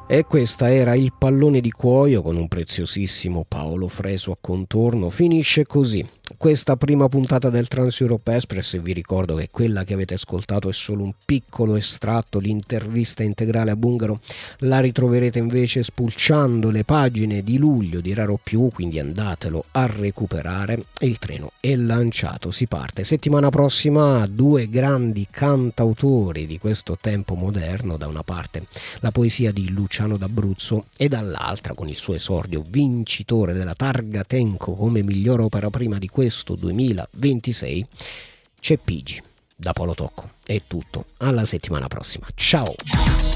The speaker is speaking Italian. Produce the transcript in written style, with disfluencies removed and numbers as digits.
E questa era Il pallone di cuoio con un preziosissimo Paolo Fresu a contorno. Finisce così questa prima puntata del Trans Europe Express, e vi ricordo che quella che avete ascoltato è solo un piccolo estratto. L'intervista integrale a Bungaro la ritroverete invece spulciando le pagine di luglio di Raro Più, quindi andatelo a recuperare. Il treno è lanciato, si parte. Settimana prossima due grandi cantautori di questo tempo moderno: da una parte la poesia di Luciano d'Abruzzo e dall'altra, con il suo esordio vincitore della Targa Tenco come miglior opera prima di questo 2026, c'è Pigi. Da Polo Tocco è tutto, alla settimana prossima, ciao.